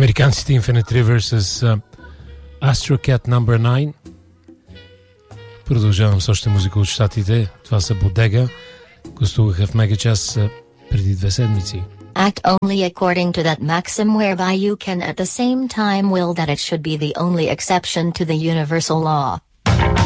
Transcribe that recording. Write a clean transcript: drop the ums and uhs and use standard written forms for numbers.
Американците Infinite River с Astro Cat No. 9. Продължавам с още музика от щатите. Това са Бодега. Гостуваха в Мегачас преди 2 седмици. Act only according to that maxim whereby you can at the same time will that it should be the only exception to the universal law.